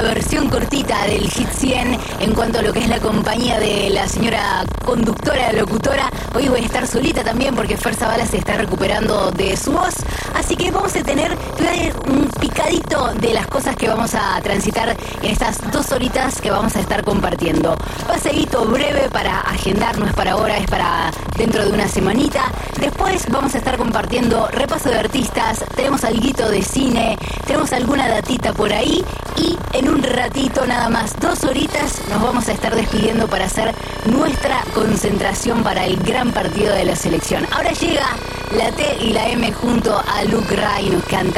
versión cortita del Hit 100 en cuanto a lo que es la compañía de la señora conductora, locutora. Hoy voy a estar solita también porque Fer Zavala se está recuperando de su voz. Así que vamos a tener un picadito de las cosas que vamos a transitar en estas 2 horitas que vamos a estar compartiendo. Paseíto breve para agendar, no es para ahora, es para dentro de una semanita. Después vamos a estar compartiendo repaso de artistas, tenemos alguito de cine, tenemos alguna datita por ahí y en un ratito nada más, 2 horitas, nos vamos a estar despidiendo para hacer nuestra concentración para el gran partido de la selección. Ahora llega la T y la M junto a Luke Ray, nos canta